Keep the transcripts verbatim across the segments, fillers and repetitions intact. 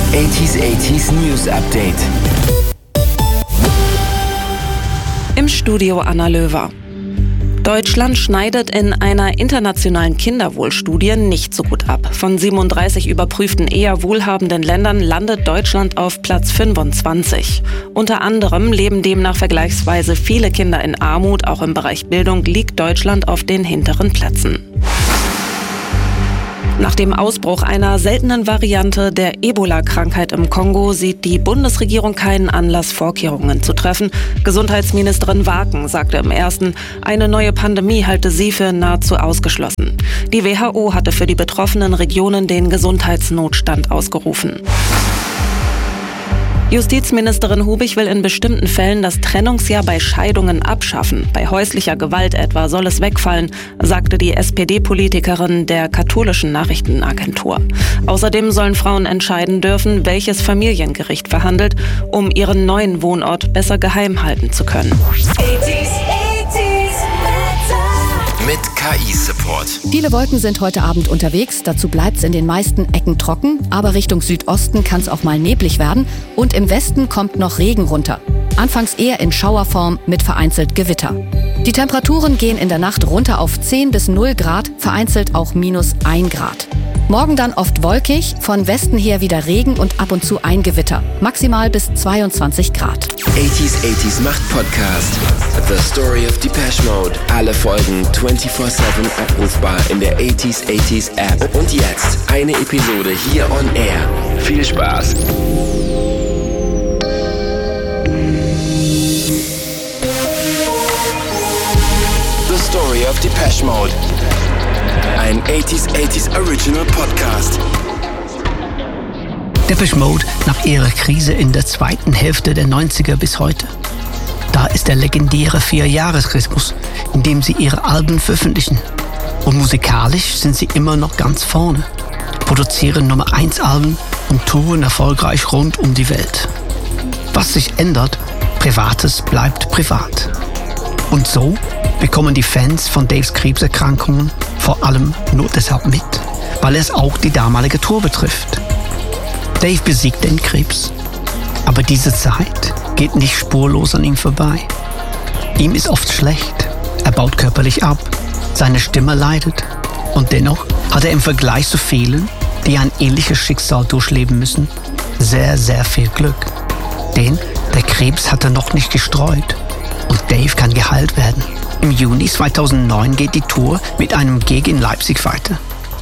achtziger achtziger News Update. Im Studio Anna Löwer. Deutschland schneidet in einer internationalen Kinderwohlstudie nicht so gut ab. Von siebenunddreißig überprüften eher wohlhabenden Ländern landet Deutschland auf Platz fünfundzwanzig. Unter anderem leben demnach vergleichsweise viele Kinder in Armut. Auch im Bereich Bildung liegt Deutschland auf den hinteren Plätzen. Nach dem Ausbruch einer seltenen Variante der Ebola-Krankheit im Kongo sieht die Bundesregierung keinen Anlass, Vorkehrungen zu treffen. Gesundheitsministerin Waken sagte im Ersten, eine neue Pandemie halte sie für nahezu ausgeschlossen. Die W H O hatte für die betroffenen Regionen den Gesundheitsnotstand ausgerufen. Justizministerin Hubig will in bestimmten Fällen das Trennungsjahr bei Scheidungen abschaffen. Bei häuslicher Gewalt etwa soll es wegfallen, sagte die S P D-Politikerin der katholischen Nachrichtenagentur. Außerdem sollen Frauen entscheiden dürfen, welches Familiengericht verhandelt, um ihren neuen Wohnort besser geheim halten zu können. Mit K I-Support. Viele Wolken sind heute Abend unterwegs. Dazu bleibt es in den meisten Ecken trocken. Aber Richtung Südosten kann es auch mal neblig werden. Und im Westen kommt noch Regen runter. Anfangs eher in Schauerform mit vereinzelt Gewitter. Die Temperaturen gehen in der Nacht runter auf zehn bis null Grad, vereinzelt auch minus ein Grad. Morgen dann oft wolkig, von Westen her wieder Regen und ab und zu ein Gewitter. Maximal bis zweiundzwanzig Grad. achtziger achtziger macht Podcast. The Story of Depeche Mode. Alle Folgen vierundzwanzig sieben abrufbar in der achtziger achtziger App. Und jetzt eine Episode hier on Air. Viel Spaß. The Story of Depeche Mode. Ein achtziger achtziger Original Podcast. Depeche Mode nach ihrer Krise in der zweiten Hälfte der neunziger bis heute. Da ist der legendäre Vier-Jahres-Rhythmus, in dem sie ihre Alben veröffentlichen. Und musikalisch sind sie immer noch ganz vorne, produzieren Nummer eins Alben und touren erfolgreich rund um die Welt. Was sich ändert, Privates bleibt privat. Und so bekommen die Fans von Daves Krebserkrankungen vor allem nur deshalb mit, weil es auch die damalige Tour betrifft. Dave besiegt den Krebs, aber diese Zeit geht nicht spurlos an ihm vorbei. Ihm ist oft schlecht, er baut körperlich ab, seine Stimme leidet und dennoch hat er im Vergleich zu vielen, die ein ähnliches Schicksal durchleben müssen, sehr, sehr viel Glück. Denn der Krebs hat er noch nicht gestreut und Dave kann geheilt werden. Im Juni zweitausendneun geht die Tour mit einem Gig in Leipzig weiter.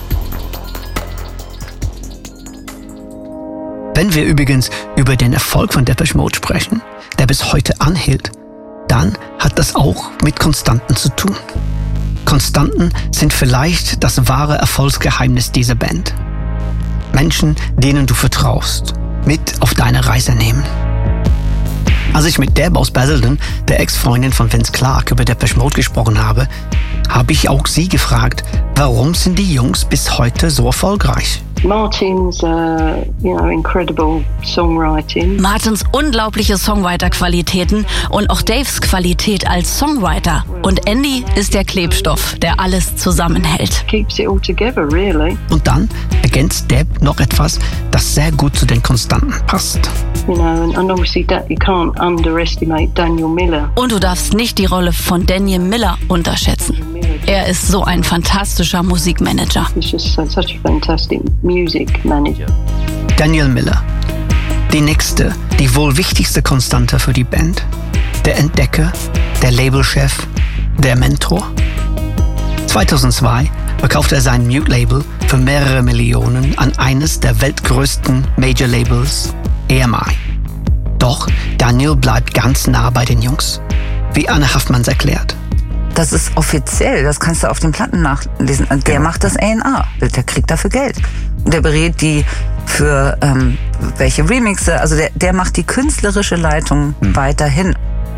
Wenn wir übrigens über den Erfolg von Depeche Mode sprechen, der bis heute anhält, dann hat das auch mit Konstanten zu tun. Konstanten sind vielleicht das wahre Erfolgsgeheimnis dieser Band. Menschen, denen du vertraust, mit auf deine Reise nehmen. Als ich mit Deb aus Basildon, der Ex-Freundin von Vince Clarke, über Depeche Mode gesprochen habe, habe ich auch sie gefragt, warum sind die Jungs bis heute so erfolgreich? Martin's, uh, you know, incredible songwriting. Martins unglaubliche Songwriter-Qualitäten und auch Daves Qualität als Songwriter. Und Andy ist der Klebstoff, der alles zusammenhält. Keeps it all together, really. Und dann ergänzt Deb noch etwas, das sehr gut zu den Konstanten passt. You know, and, and obviously that you can't underestimate Daniel Miller. Und du darfst nicht die Rolle von Daniel Miller unterschätzen. Er ist so ein fantastischer Musikmanager. He's just such a fantastic music manager. Daniel Miller. Die nächste, die wohl wichtigste Konstante für die Band. Der Entdecker, der Labelchef, der Mentor. zweitausendzwei verkaufte er sein Mute-Label für mehrere Millionen an eines der weltgrößten Major-Labels, E M I. Doch Daniel bleibt ganz nah bei den Jungs, wie Anne Haffmanns erklärt. Das ist offiziell, das kannst du auf den Platten nachlesen. Der genau. macht das A und R, der kriegt dafür Geld. Und der berät die für ähm, welche Remixe, also der, der macht die künstlerische Leitung hm. weiterhin.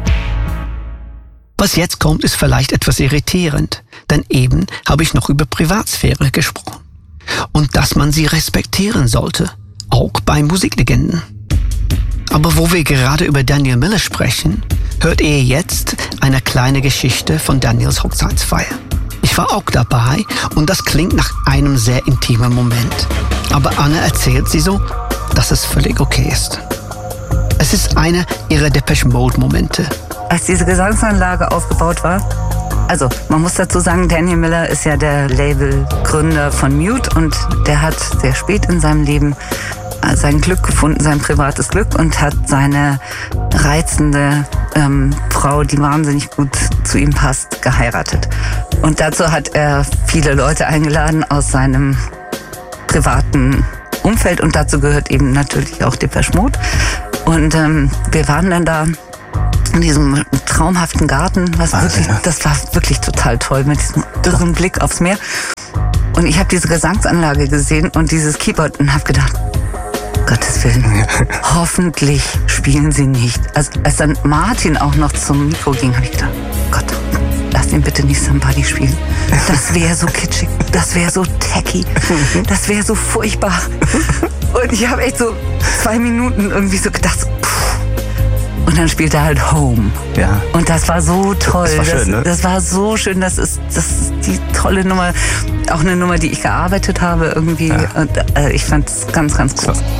Was jetzt kommt, ist vielleicht etwas irritierend, denn eben habe ich noch über Privatsphäre gesprochen. Und dass man sie respektieren sollte, auch bei Musiklegenden. Aber wo wir gerade über Daniel Miller sprechen, hört ihr jetzt eine kleine Geschichte von Daniels Hochzeitsfeier. Ich war auch dabei und das klingt nach einem sehr intimen Moment. Aber Anne erzählt sie so, dass es völlig okay ist. Es ist einer ihrer Depeche Mode-Momente. Als diese Gesangsanlage aufgebaut war, also man muss dazu sagen, Daniel Miller ist ja der Labelgründer von Mute und der hat sehr spät in seinem Leben sein Glück gefunden, sein privates Glück und hat seine reizende ähm, Frau, die wahnsinnig gut zu ihm passt, geheiratet. Und dazu hat er viele Leute eingeladen aus seinem privaten Umfeld und dazu gehört eben natürlich auch Depeche Mode. Und ähm, wir waren dann da in diesem traumhaften Garten, was wirklich, das war wirklich total toll mit diesem irren Blick aufs Meer. Und ich habe diese Gesangsanlage gesehen und dieses Keyboard und habe gedacht, Gottes Willen, hoffentlich spielen sie nicht. Also, als dann Martin auch noch zum Mikro ging, habe ich gedacht, Gott, lass ihn bitte nicht Somebody spielen. Das wäre so kitschig, das wäre so tacky, das wäre so furchtbar. Und ich habe echt so zwei Minuten irgendwie so gedacht, pff. Und dann spielt er halt Home. Ja. Und das war so toll. Das war schön, das, ne? Das war so schön. Das ist, das ist die tolle Nummer. Auch eine Nummer, die ich gearbeitet habe irgendwie. Ja. Und äh, ich fand es ganz, ganz groß. So.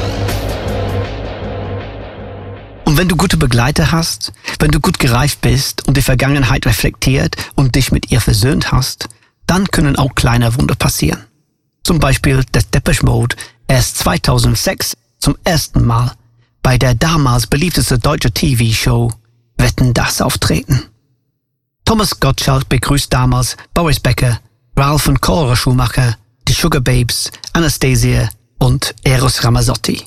Und wenn du gute Begleiter hast, wenn du gut gereift bist und die Vergangenheit reflektiert und dich mit ihr versöhnt hast, dann können auch kleine Wunder passieren. Zum Beispiel, dass Depeche Mode erst zweitausendsechs zum ersten Mal bei der damals beliebtesten deutschen T V-Show Wetten, dass auftreten. Thomas Gottschalk begrüßt damals Boris Becker, Ralph und Cora Schumacher, die Sugar Babes, Anastasia und Eros Ramazzotti.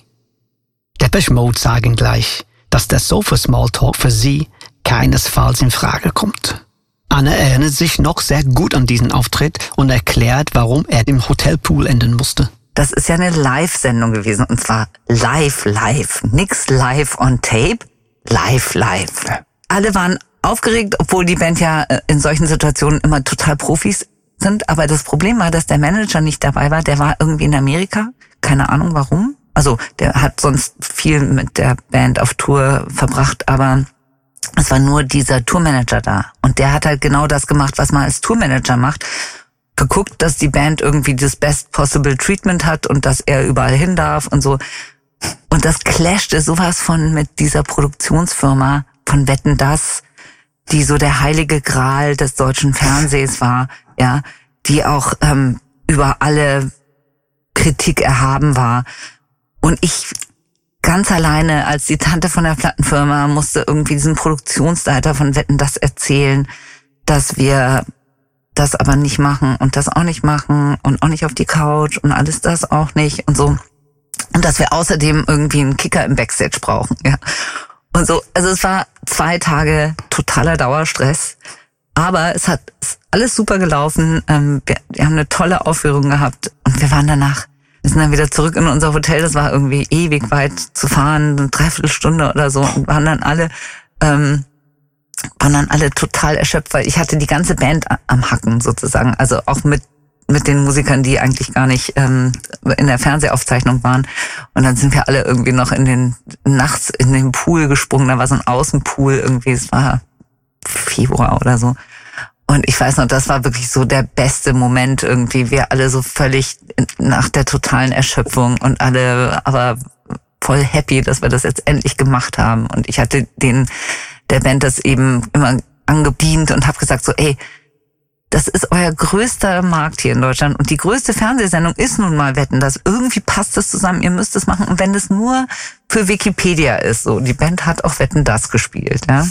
Depeche Mode sagen gleich, dass der Sofa-Smalltalk für sie keinesfalls in Frage kommt. Anna erinnert sich noch sehr gut an diesen Auftritt und erklärt, warum er im Hotelpool enden musste. Das ist ja eine Live-Sendung gewesen und zwar live, live. Nix live on tape, live, live. Alle waren aufgeregt, obwohl die Band ja in solchen Situationen immer total Profis sind. Aber das Problem war, dass der Manager nicht dabei war. Der war irgendwie in Amerika. Keine Ahnung warum. Also der hat sonst viel mit der Band auf Tour verbracht, aber es war nur dieser Tourmanager da. Und der hat halt genau das gemacht, was man als Tourmanager macht. Geguckt, dass die Band irgendwie das Best Possible Treatment hat und dass er überall hin darf und so. Und das clashte sowas von mit dieser Produktionsfirma von Wetten, dass, die so der heilige Gral des deutschen Fernsehs war, ja, die auch ähm, über alle Kritik erhaben war. Und ich ganz alleine als die Tante von der Plattenfirma musste irgendwie diesen Produktionsleiter von Wetten, dass erzählen, dass wir das aber nicht machen und das auch nicht machen und auch nicht auf die Couch und alles das auch nicht und so. Und dass wir außerdem irgendwie einen Kicker im Backstage brauchen, ja. Und so, also es war zwei Tage totaler Dauerstress. Aber es hat ist alles super gelaufen. Ähm, wir, wir haben eine tolle Aufführung gehabt und wir waren danach, wir sind dann wieder zurück in unser Hotel. Das war irgendwie ewig weit zu fahren, eine Dreiviertelstunde oder so und waren dann alle, ähm, waren dann alle total erschöpft, weil ich hatte die ganze Band am Hacken sozusagen, also auch mit mit den Musikern, die eigentlich gar nicht ähm, in der Fernsehaufzeichnung waren. Und dann sind wir alle irgendwie noch in den nachts in den Pool gesprungen. Da war so ein Außenpool irgendwie. Es war Februar oder so. Und ich weiß noch, das war wirklich so der beste Moment irgendwie. Wir alle so völlig nach der totalen Erschöpfung und alle aber voll happy, dass wir das jetzt endlich gemacht haben. Und ich hatte den der Band das eben immer angebiemt und habe gesagt so, ey, das ist euer größter Markt hier in Deutschland und die größte Fernsehsendung ist nun mal Wetten, dass irgendwie passt das zusammen, ihr müsst es machen und wenn es nur für Wikipedia ist, so, die Band hat auch Wetten, das gespielt, ja.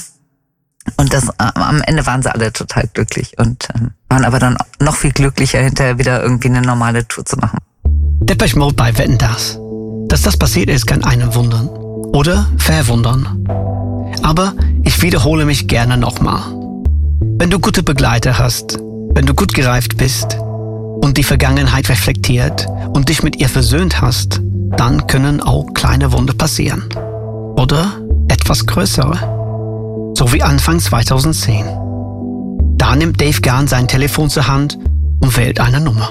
Und das, am Ende waren sie alle total glücklich und ähm, waren aber dann noch viel glücklicher, hinterher wieder irgendwie eine normale Tour zu machen. Depeche Mode bei Wetten, das. Dass das passiert ist, kann einen wundern. Oder verwundern. Aber ich wiederhole mich gerne nochmal. Wenn du gute Begleiter hast, wenn du gut gereift bist und die Vergangenheit reflektiert und dich mit ihr versöhnt hast, dann können auch kleine Wunder passieren. Oder etwas größere. So wie Anfang zweitausendzehn. Da nimmt Dave Gahan sein Telefon zur Hand und wählt eine Nummer.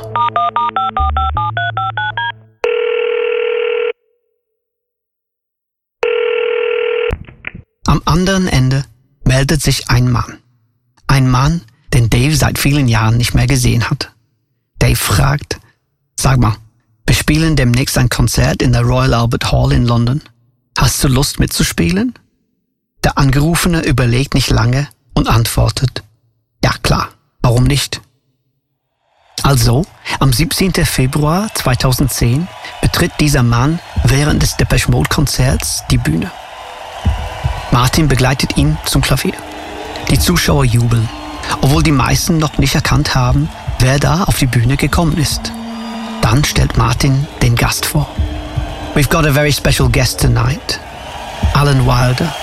Am anderen Ende meldet sich ein Mann. Ein Mann, den Dave seit vielen Jahren nicht mehr gesehen hat. Dave fragt, sag mal, Wir spielen demnächst ein Konzert in der Royal Albert Hall in London. Hast du Lust mitzuspielen? Der Angerufene überlegt nicht lange und antwortet, ja klar, warum nicht? Also, am siebzehnten Februar zweitausendzehn betritt dieser Mann während des Depeche Mode Konzerts die Bühne. Martin begleitet ihn zum Klavier. Die Zuschauer jubeln, obwohl die meisten noch nicht erkannt haben, wer da auf die Bühne gekommen ist. Dann stellt Martin den Gast vor. We've got a very special guest tonight, Alan Wilder.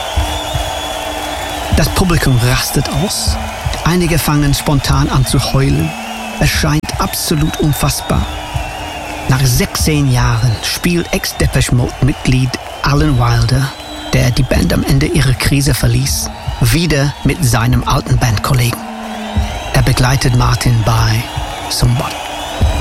Das Publikum rastet aus. Einige fangen spontan an zu heulen. Es scheint absolut unfassbar. Nach sechzehn Jahren spielt Ex-Depeche Mode-Mitglied Alan Wilder, der die Band am Ende ihrer Krise verließ, wieder mit seinem alten Bandkollegen. Er begleitet Martin bei Somebody.